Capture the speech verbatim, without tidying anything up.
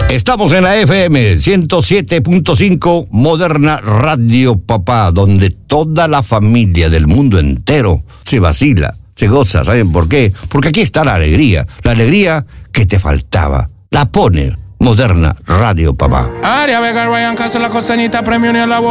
Estamos en la F M ciento siete punto cinco, Moderna Radio Papá, donde toda la familia del mundo entero se vacila, se goza. ¿Saben por qué? Porque aquí está la alegría, la alegría que te faltaba. La pone Moderna Radio Papá. Área Vega, Ryan Castro, la costanita, premio ni a la